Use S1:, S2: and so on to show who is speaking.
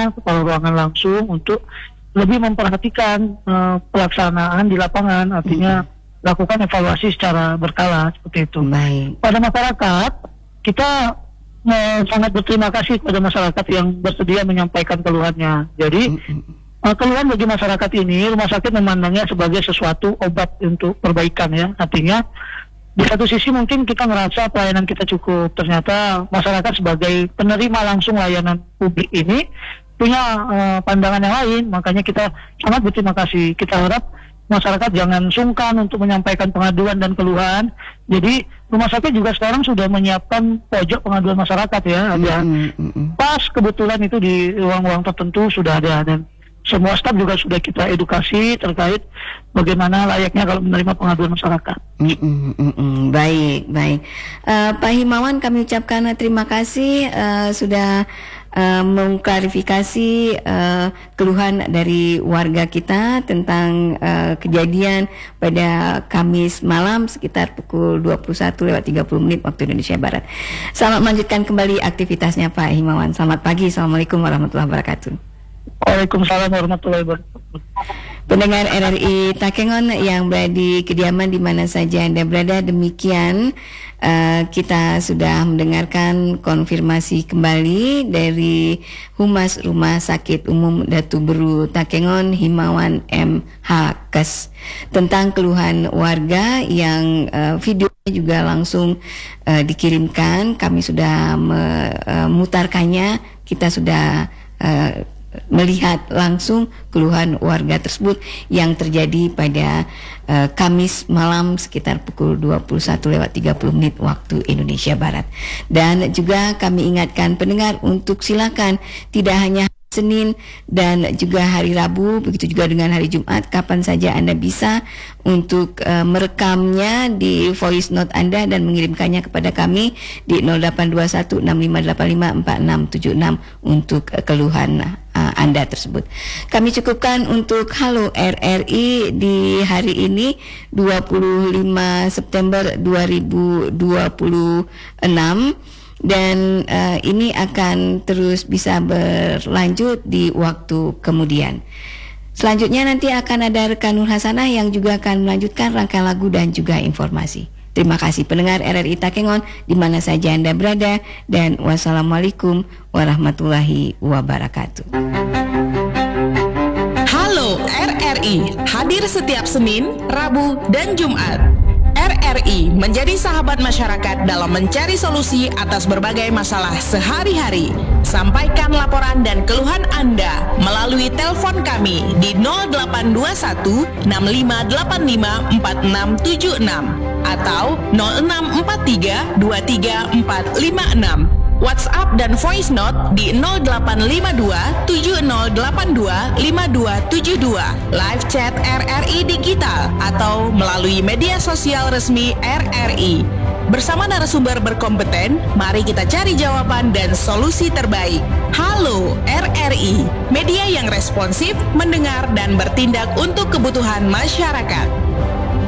S1: ruangannya, kepala ruangan langsung untuk lebih memperhatikan pelaksanaan di lapangan, artinya lakukan evaluasi secara berkala seperti itu.
S2: Baik.
S1: Pada masyarakat, kita sangat berterima kasih kepada masyarakat yang bersedia menyampaikan keluhannya. Jadi keluhan bagi masyarakat ini, rumah sakit memandangnya sebagai sesuatu obat untuk perbaikan ya. Artinya di satu sisi mungkin kita merasa pelayanan kita cukup, ternyata masyarakat sebagai penerima langsung layanan publik ini punya pandangan yang lain, makanya kita sangat berterima kasih. Kita harap masyarakat jangan sungkan untuk menyampaikan pengaduan dan keluhan. Jadi rumah sakit juga sekarang sudah menyiapkan pojok pengaduan masyarakat ya, ada pas kebetulan itu di ruang-ruang tertentu sudah ada, dan semua staf juga sudah kita edukasi terkait bagaimana layaknya kalau menerima pengaduan masyarakat.
S2: Baik. Pak Himawan, kami ucapkan terima kasih sudah mengklarifikasi keluhan dari warga kita tentang kejadian pada Kamis malam sekitar pukul 21:30 waktu Indonesia Barat. Selamat melanjutkan kembali aktivitasnya Pak Himawan. Selamat pagi. Assalamualaikum warahmatullahi wabarakatuh.
S1: Waalaikumsalam warahmatullahi wabarakatuh.
S2: Pendengar RRI Takengon yang berada di kediaman di mana saja Anda berada, demikian kita sudah mendengarkan konfirmasi kembali dari Humas Rumah Sakit Umum Datu Beru Takengon, Himawan M. Hakes, tentang keluhan warga yang videonya juga langsung dikirimkan. Kami sudah memutarkannya, kita sudah melihat langsung keluhan warga tersebut yang terjadi pada Kamis malam sekitar pukul 21:30 waktu Indonesia Barat. Dan juga kami ingatkan pendengar untuk silakan tidak hanya Senin dan juga hari Rabu, begitu juga dengan hari Jumat, kapan saja Anda bisa untuk merekamnya di voice note Anda dan mengirimkannya kepada kami di 082165854676 untuk keluhan Anda tersebut. Kami cukupkan untuk Halo RRI di hari ini 25 September 2026. Dan ini akan terus bisa berlanjut di waktu kemudian. Selanjutnya nanti akan ada rekan Nur Hasanah yang juga akan melanjutkan rangkaian lagu dan juga informasi. Terima kasih pendengar RRI Takengon di mana saja Anda berada, dan wassalamualaikum warahmatullahi wabarakatuh.
S3: Halo RRI, hadir setiap Senin, Rabu, dan Jumat. RRI menjadi sahabat masyarakat dalam mencari solusi atas berbagai masalah sehari-hari. Sampaikan laporan dan keluhan Anda melalui telepon kami di 0821 6585 4676 atau 0643 23456. WhatsApp dan voice note di 0852 7082 5272, live chat RRI Digital atau melalui media sosial resmi RRI. Bersama narasumber berkompeten, mari kita cari jawaban dan solusi terbaik. Halo RRI, media yang responsif, mendengar dan bertindak untuk kebutuhan masyarakat.